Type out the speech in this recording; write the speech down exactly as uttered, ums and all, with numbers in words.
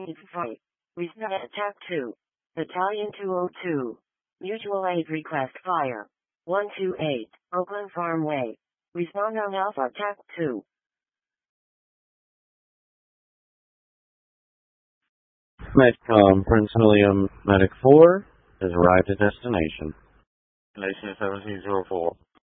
need fight. Respond attack two. Battalion two oh two. Mutual aid request fire. one two eight, Oakland Farm Way. Respond on Alpha attack two. Medcom, Prince William, Medic four has arrived at destination. Nation seventeen zero four.